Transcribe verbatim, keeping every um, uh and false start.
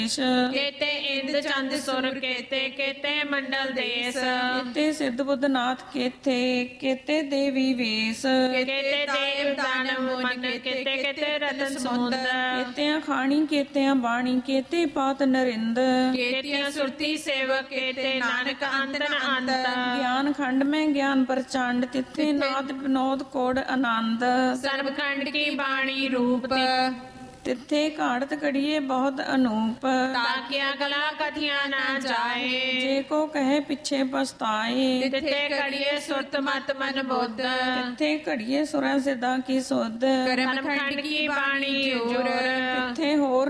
केते इंद चंद सुर केते केते मंडल देश केते सिद्ध बुद्ध नाथ केते केते देवी वेश केते देव दानव मन केते केते रतन समुंद केते खाणी केते बाणी केते पात नरिंद केते सुरती सेवक केते नानक अंत न अंत ज्ञान खंड में ज्ञान प्रचंड तिथे नाद विनोद कोड आनंद सर्व खंड की बाणी रूप तिथे घाड़त कड़िए बहुत अनूप ताकिया कला कथिया ना जाए जे को कहे पिछे पछताए तिथे कड़िए सुरत मत मन बुद्ध तिथे घड़िए सुरा सिद्धा की सुध कर्म खंड की बाणी जोर तिथे होर